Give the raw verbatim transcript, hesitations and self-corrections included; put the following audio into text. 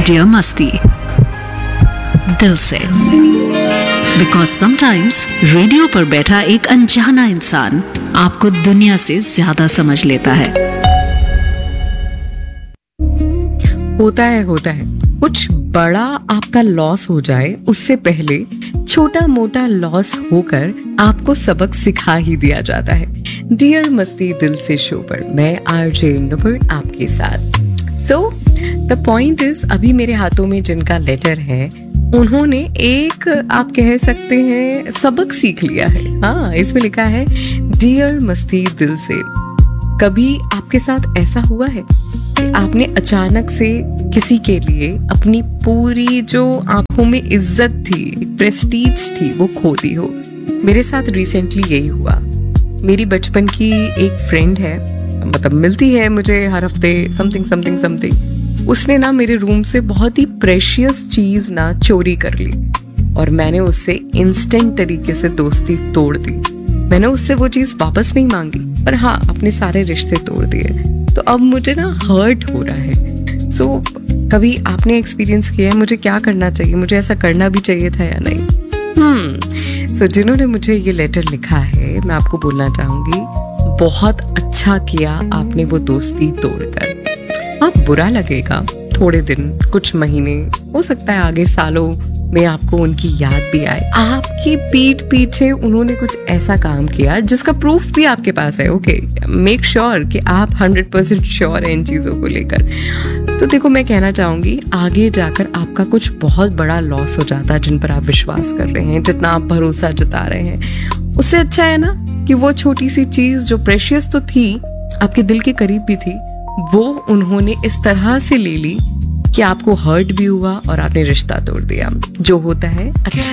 Radio मस्ती दिल से। बिकॉज समटाइम्स रेडियो पर बैठा एक अनजाना इंसान आपको दुनिया से ज्यादा समझ लेता है। होता है होता है कुछ बड़ा आपका लॉस हो जाए उससे पहले छोटा मोटा लॉस होकर आपको सबक सिखा ही दिया जाता है। डियर मस्ती दिल से शो पर मैं आरजे नुपुर आपके साथ। सो द पॉइंट इज, अभी मेरे हाथों में जिनका लेटर है उन्होंने एक, आप कह सकते हैं, सबक सीख लिया है। हाँ, इसमें लिखा है डियर मस्ती दिल से। कभी आपके साथ ऐसा हुआ है कि आपने अचानक से किसी के लिए अपनी पूरी जो आंखों में इज्जत थी, प्रेस्टीज थी, वो खो दी हो? मेरे साथ रिसेंटली यही हुआ। मेरी बचपन की एक फ्रेंड है, मतलब मिलती है मुझे हर हफ्ते, समथिंग समथिंग समथिंग। उसने ना मेरे रूम से बहुत ही प्रेशियस चीज ना चोरी कर ली और मैंने उससे इंस्टेंट तरीके से दोस्ती तोड़ दी। मैंने उससे वो चीज वापस नहीं मांगी, पर हाँ, अपने सारे रिश्ते तोड़ दिए। तो अब मुझे ना हर्ट हो रहा है। सो so, कभी आपने एक्सपीरियंस किया है? मुझे क्या करना चाहिए? मुझे ऐसा करना भी चाहिए था या नहीं? हम्म सो so, जिन्होंने मुझे ये लेटर लिखा है, मैं आपको बोलना चाहूंगी, बहुत अच्छा किया आपने वो दोस्ती तोड़कर। हाँ, बुरा लगेगा थोड़े दिन, कुछ महीने, हो सकता है आगे सालों में आपको उनकी याद भी आए। आपकी पीठ पीछे उन्होंने कुछ ऐसा काम किया जिसका प्रूफ भी आपके पास है। ओके, मेक श्योर कि आप हंड्रेड परसेंट श्योर हैं इन चीजों को लेकर। तो देखो, मैं कहना चाहूंगी, आगे जाकर आपका कुछ बहुत बड़ा लॉस हो जाता है जिन पर आप विश्वास कर रहे हैं, जितना आप भरोसा जता रहे हैं। उससे अच्छा है ना कि वो छोटी सी चीज जो प्रेशियस तो थी, आपके दिल के करीब भी थी, वो उन्होंने इस तरह से ले ली कि आपको हर्ट भी हुआ और आपने रिश्ता तोड़ दिया। जो होता है अच्छा